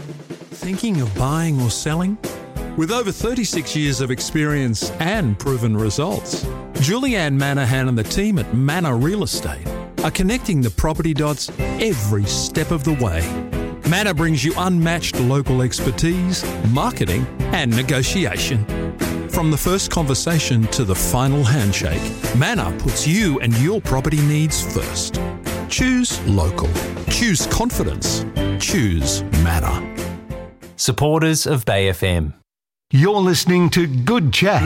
Thinking of buying or selling? With over 36 years of experience and proven results, Julianne Manahan and the team at Manor Real Estate are connecting the property dots every step of the way. Manor brings you unmatched local expertise, marketing and negotiation. From the first conversation to the final handshake, Manor puts you and your property needs first. Choose local. Choose confidence. Choose Manor. Supporters of Bay FM. You're listening to Good Chat.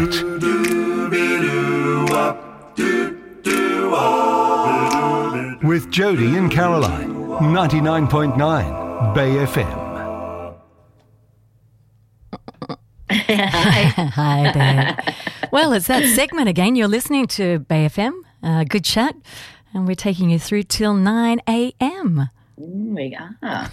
With Jody and Caroline, 99.9 Bay FM. Hi there. Well, it's that segment again. You're listening to Bay FM, Good Chat, and we're taking you through till 9 a.m. We are.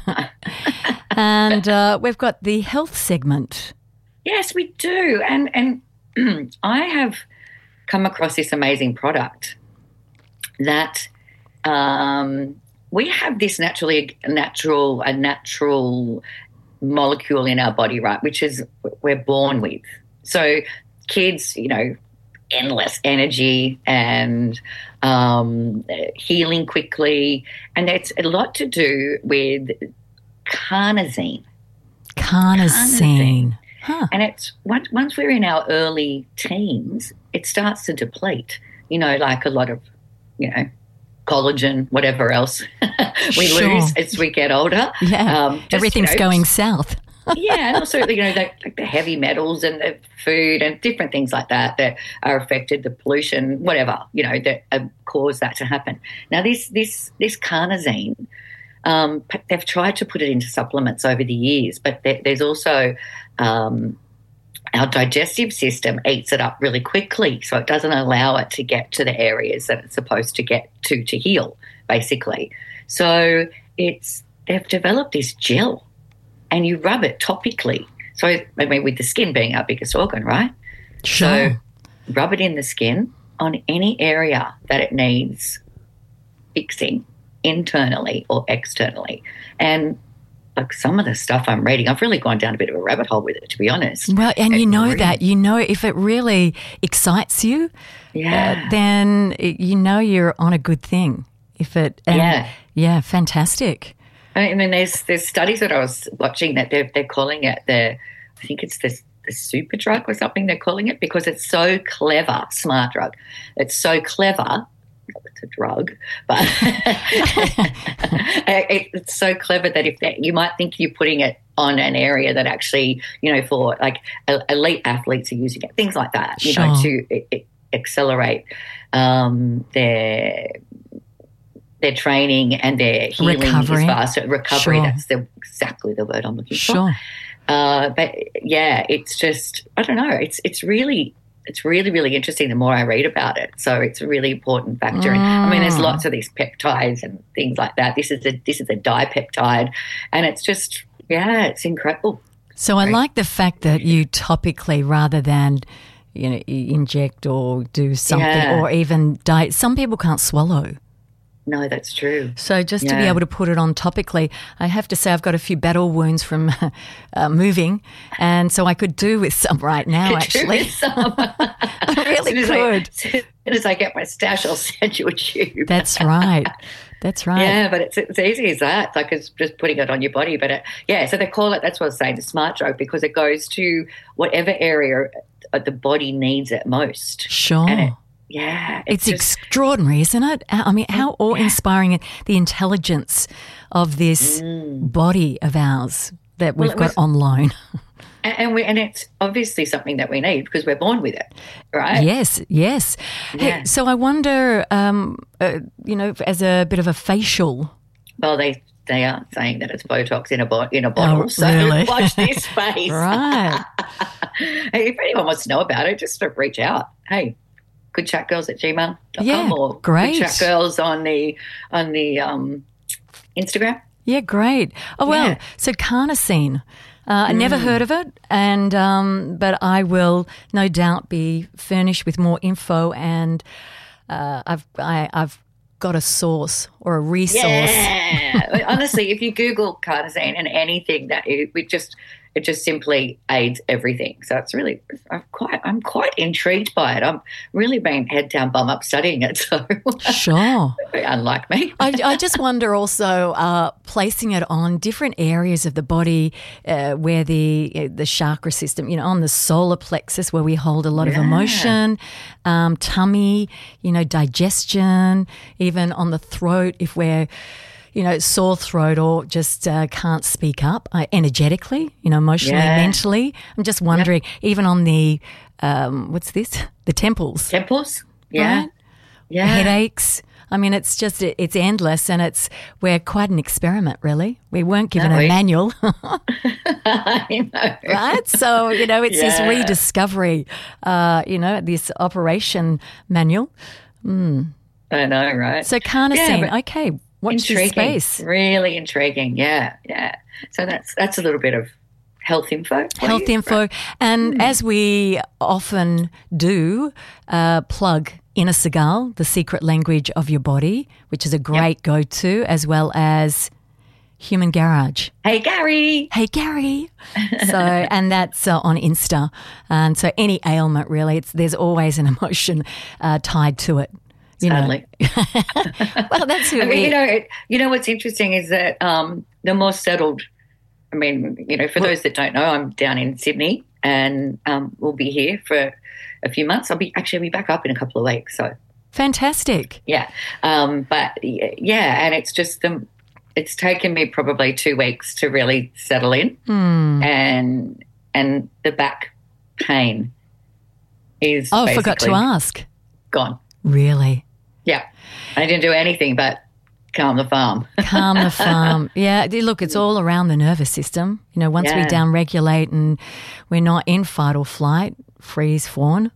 And we've got the health segment. Yes, we do. And I have come across this amazing product that we have this natural molecule in our body, right, which is we're born with. So kids, endless energy and healing quickly. And it's a lot to do with carnosine. Carnosine. Huh. And it's once we're in our early teens, it starts to deplete, like a lot of, collagen, whatever else we lose as we get older. Yeah, everything's going south. Yeah, and also, the heavy metals and the food and different things like that are affected, the pollution, whatever, that cause that to happen. Now, this carnosine, they've tried to put it into supplements over the years, but there's also our digestive system eats it up really quickly, so it doesn't allow it to get to the areas that it's supposed to get to heal, basically. So they've developed this gel, and you rub it topically. So, with the skin being our biggest organ, right? Sure. So rub it in the skin on any area that it needs fixing, internally or externally. And some of the stuff I'm reading, I've really gone down a bit of a rabbit hole with it, to be honest. Well, and if it really excites you, then you're on a good thing. Yeah, fantastic. I mean, there's studies that I was watching that they're calling it I think it's the super drug or something they're calling it, because it's so clever, smart drug. It's so clever. It's a drug, but it's so clever that you might think you're putting it on an area that actually, for like elite athletes are using it, things like that, to accelerate their training and their healing recovery. Is faster. Recovery, Sure. That's exactly the word I'm looking for. Sure. But yeah, it's just, I don't know, it's really, really interesting the more I read about it. So it's a really important factor. And there's lots of these peptides and things like that. This is a dipeptide, and it's just, it's incredible. So I like the fact that you topically, rather than, inject or do something or even diet. Some people can't swallow. No, that's true. So just to be able to put it on topically, I have to say I've got a few battle wounds from moving, and so I could do with some right now, actually. I really could. As soon as I get my stash, I'll send you a tube. That's right. Yeah, but it's easy as that. It's like it's just putting it on your body. But so they call it, that's what I was saying, the smart drug, because it goes to whatever area the body needs it most. Sure. And it's extraordinary, isn't it? I mean, how awe-inspiring the intelligence of this body of ours that we've got on loan. And it's obviously something that we need because we're born with it, right? Yes. Yeah. Hey, so I wonder, as a bit of a facial. Well, they are saying that it's Botox in a bottle. Oh, so really? Watch this space. Right. Hey, if anyone wants to know about it, just reach out. Hey, goodchatgirls@gmail.com or great. goodchatgirls on the Instagram. Yeah, great. Oh, well, so carnosine. I never heard of it, and but I will no doubt be furnished with more info, and I've got a source or a resource. Yeah. Honestly, if you Google carnosine and anything, it just simply aids everything. So it's really, I'm quite intrigued by it. I'm really been head down, bum up studying it. So Sure. Unlike me. I just wonder also placing it on different areas of the body where the chakra system, on the solar plexus where we hold a lot of emotion, tummy, digestion, even on the throat if we're sore throat or just can't speak up energetically, emotionally, mentally. I'm just wondering, even on the, what's this? The temples. Temples, yeah. Right? Yeah. Headaches. I mean, it's just, it's endless and we're quite an experiment, really. We weren't given a manual. I know. Right? So, it's this rediscovery, this operation manual. I know, right? So carnosine, okay. Watch this space. Really intriguing. Yeah. So that's a little bit of health info. Health info. And as we often do, plug Inner Seagull, the secret language of your body, which is a great go-to, as well as Human Garage. Hey, Gary. So, and that's on Insta. And so any ailment, really, there's always an emotion tied to it. Sadly. Well, that's who what's interesting is that the more settled, for those that don't know, I'm down in Sydney and we'll be here for a few months. I'll be back up in a couple of weeks. So fantastic. Yeah. And it's just it's taken me probably 2 weeks to really settle in and the back pain is I forgot to ask. Gone. Really? Yeah. I didn't do anything but calm the farm. Calm the farm. Yeah. Look, it's all around the nervous system. Once we downregulate and we're not in fight or flight, freeze, fawn,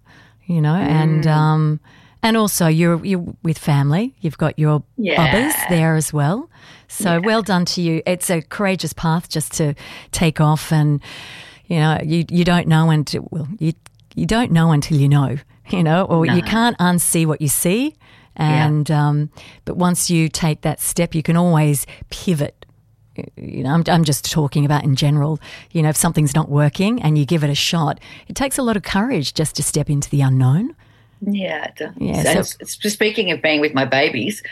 and also you're with family. You've got your bubbers there as well. So well done to you. It's a courageous path just to take off and, you don't know until, you don't know until you know. You can't unsee what you see. And but once you take that step, you can always pivot. I'm just talking about in general. If something's not working and you give it a shot, it takes a lot of courage just to step into the unknown. Yeah, it does. Yeah, so speaking of being with my babies,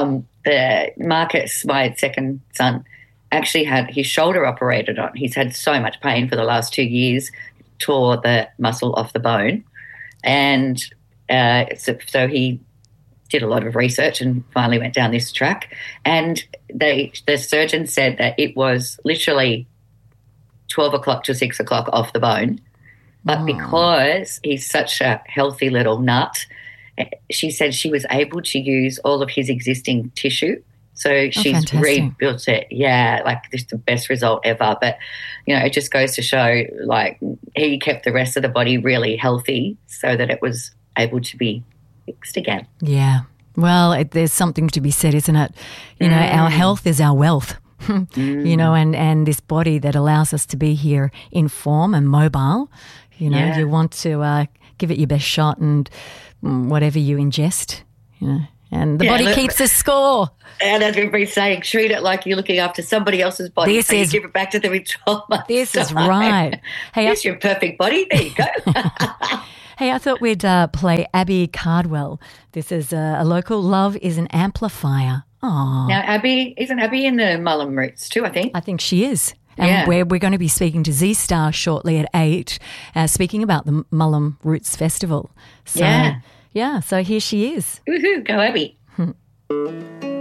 Marcus, my second son, actually had his shoulder operated on. He's had so much pain for the last 2 years, tore the muscle off the bone. And so he did a lot of research and finally went down this track. And the surgeon said that it was literally 12 o'clock to 6 o'clock off the bone. But because he's such a healthy little nut, she said she was able to use all of his existing tissue. So she's rebuilt it. Yeah, just the best result ever. But, it just goes to show, he kept the rest of the body really healthy so that it was able to be fixed again. Yeah. Well, there's something to be said, isn't it? Our health is our wealth, and this body that allows us to be here in form and mobile. You want to give it your best shot and whatever you ingest, and the body keeps a score. And as we've been saying, treat it like you're looking after somebody else's body. You give it back to them in 12 months. This is right. Hey, here's your perfect body. There you go. Hey, I thought we'd play Abby Cardwell. This is a local Love is an Amplifier. Aww. Now, isn't Abby in the Mullum Roots too, I think? I think she is. And we're going to be speaking to Z-Star shortly at 8, speaking about the Mullum Roots Festival. So, so here she is. Woohoo, go Abby.